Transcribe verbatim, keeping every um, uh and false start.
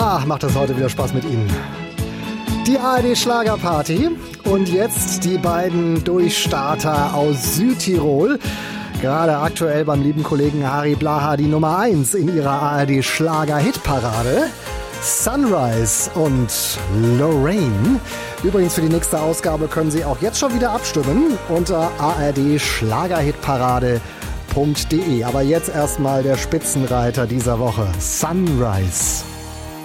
Ah, macht das heute wieder Spaß mit Ihnen. Die A R D Schlagerparty und jetzt die beiden Durchstarter aus Südtirol. Gerade aktuell beim lieben Kollegen Harry Blaha die Nummer eins in ihrer A R D Schlager-Hitparade. Sunrise und Lorraine. Übrigens für die nächste Ausgabe können Sie auch jetzt schon wieder abstimmen unter a r d schlagerhitparade punkt d e. Aber jetzt erstmal der Spitzenreiter dieser Woche, Sunrise.